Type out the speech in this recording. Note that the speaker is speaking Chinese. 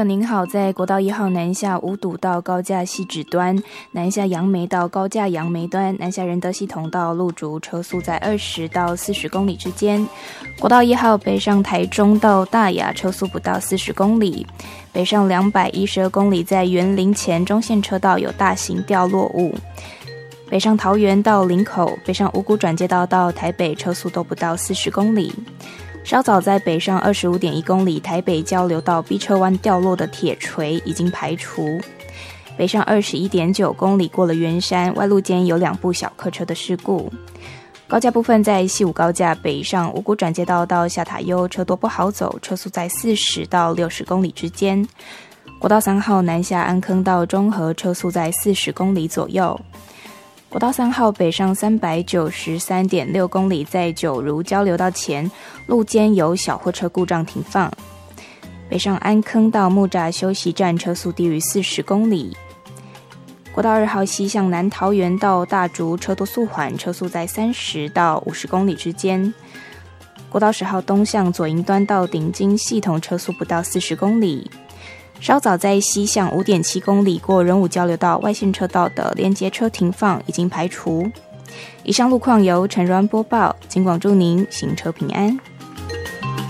朋您好，在国道1号南下五堵到高架汐止端，南下杨梅到高架杨梅端，南下仁德系统到路竹，车速在20到40公里之间。国道1号北上台中到大雅，车速不到40公里。北上212公里，在园林前中线车道有大型掉落物。北上桃园到林口，北上五股转接道到台北，车速都不到40公里。稍早在北上25.1公里，台北交流道 B 车湾掉落的铁锤已经排除。北上21.9公里过了圆山，外路间有2部小客车的事故。高架部分在西武高架北上五股转接道到下塔悠，车多不好走，车速在40到60公里之间。国道3号南下安坑到中和，车速在40公里左右。国道3号北上393.6公里，在九如交流道前路间有小货车故障停放。北上安坑到木栅休息站，车速低于40公里。国道2号西向南桃园到大竹，车多速缓，车速在30到50公里之间。国道10号东向左营端到顶金系统，车速不到40公里。稍早在西向5.7公里过仁武交流道外线车道的连接车停放已经排除。以上路况由陈如安播报，警广祝您行车平安。